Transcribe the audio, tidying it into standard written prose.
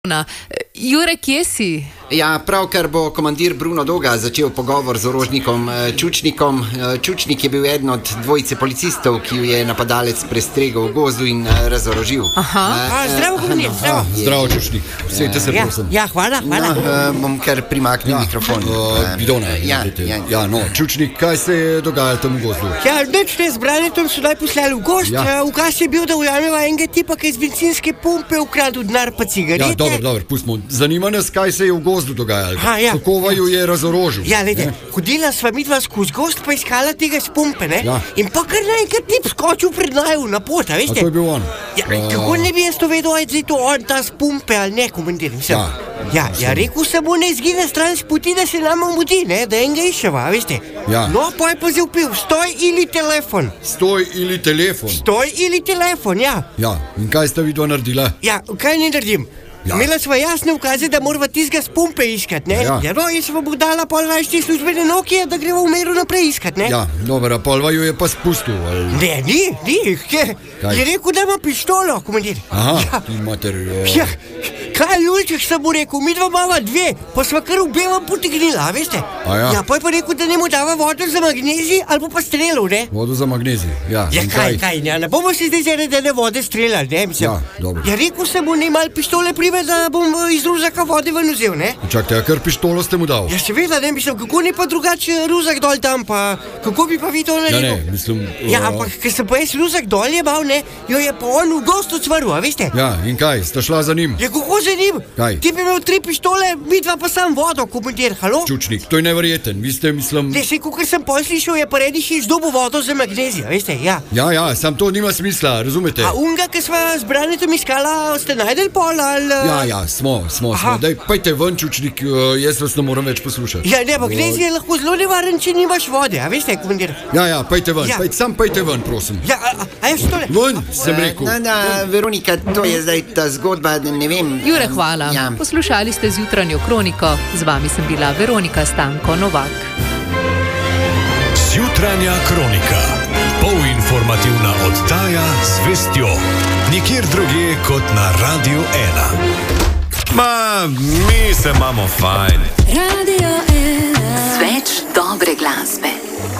Jure, kje si? Ja, pravkar bo komandir Bruno Doga začel pogovor z orožnikom Čučnikom. Čučnik je bil eden od dvojice policistov, ki ju je napadalec prestregel v gozdu in razorožil. Zdravo, komandir, zdravo. Zdravo, Čučnik. Sejte se, prosim. Ja, hvala. Bom kar primaknil mikrofon. Bidone. Čučnik, kaj se je dogajalo tam v gozdu? Ja, nič ne, z Branetom so naj poslali v gozd. Ukaz je bil, da ujameva enega tipa, ki je z bencinske pumpe ukradel denar pa cigarete. Ja, dobro, pustimo. Zanima nas, kaj se je v gozdu dogajalo. Kako vaju je razorožil? Ja, lejte, hodila sva midva skozi gozd pa iskala tega s pumpe, ne? Ja. In pa kar naenkrat tip skočil pred naju na pot, a veste? A to je bil on? Ja, kako ne bi jaz to vedel, ali je to on, ta s pumpe ali ne, komandir, mislim. Ja, rekel sem mu, ne izgine stran s poti, da se nama mudi, ne, da enega iščeva, veste? Ja. No, pa je pa zavpil, stoj ili telefon. Stoj ili telefon? Stoj ili telefon, ja. Ja, in kaj sta vidva naredila? Ja, kaj ne naredim? Ja. Imela sva jasne ukaze, da morava tistega s pumpe iskat, ne? Ja, no, jaz sva bo dala pol te službene Nokia, da greva v meru naprej iskat, ne? Ja, dobro, pol vaju je pa spustil, ali? Ne, ni, je rekel, da ima pištolo, komandir. Aha, ti mater... Ja, kaj lulček sem mu rekel, midva imava dve, pa sva kar v belem potegnila, veste? Ja, pa je pa rekel, da ne mu dava vodo za magnezij, ali pa strelov, ne? Vodo za magnezij, ja. Ja, kaj, ne bomo se zdaj zaradi vode streljali, ne, mislim. Ja, dobro. Ja, rekel sem mu, ne mal pištole da bom iz ruzaka vode ven vzel, ne? Čakajte, kar pištolo ste mu dal? Ja, seveda, ne, mislim, kako ne pa drugače ruzak dol tam, pa kako bi pa vi to naredil? Ja, ne, mislim... Ja, ampak, ker sem pa jaz ruzak dol je bal, ne, jo je pa on v gost odsvaril, a veste? Ja, in kaj, sta šla za njim? Ja, kako za njim? Kaj? Ti bi imel 3 pištole, midva pa sam vodo, komandir, halo? Čučnik, to je neverjeten, vi ste, mislim... Ne, sej, kakor sem pol slišal, je pa rediš izdobil vodo za magnezij, veste, ja. Ja, sam to nima smisla, razumete? A unga, ki sva z Branetom iskala, ste najdel pol, ali... Ja, smo. Daj, pejte ven, Čučnik, jaz vas ne moram več poslušati. Ja, ne, magnezij je lahko zelo nevaren, če nimaš vode, a veste, komandir? Ja, pejte ven, pejte ven, prosim. Ja, a jaz tole? Ven, sem rekel. Veronika, to je zdaj ta zgodba, ne vem. Jure, hvala. Ja. Poslušali ste Zjutranjo kroniko, z vami sem bila Veronika Stanko Novak. Zjutranja kronika, polinformativna oddaja z vestjo, nikjer drugje kot na Radio 1. Mi se imamo fajn. Radio 1. Sveč dobre glasbe.